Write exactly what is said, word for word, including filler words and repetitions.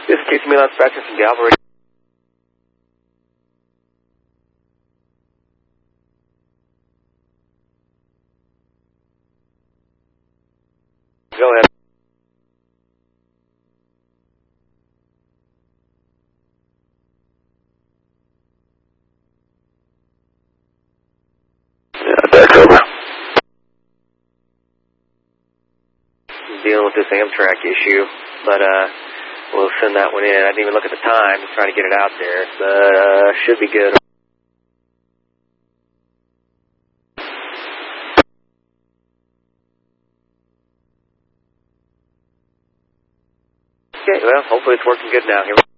This is Casey Milan Specialist from Galbraith. Go ahead. Yeah, that's over. Dealing with this Amtrak issue, but uh, we'll send that one in. I didn't even look at the time, just trying to get it out there, but uh, should be good. Okay, well, hopefully it's working good now. Here